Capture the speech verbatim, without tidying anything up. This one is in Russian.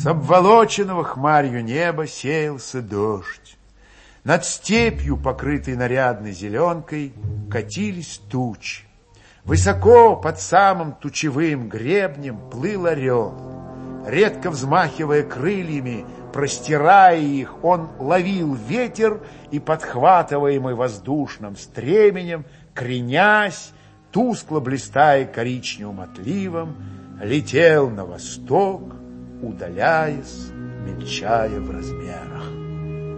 С обволоченного хмарью неба сеялся дождь. Над степью, покрытой нарядной зеленкой, катились тучи. Высоко под самым тучевым гребнем плыл орел. Редко взмахивая крыльями, простирая их, он ловил ветер и, подхватываемый воздушным стременем, кренясь, тускло блистая коричневым отливом, летел на восток, удаляясь, мельчая в размерах.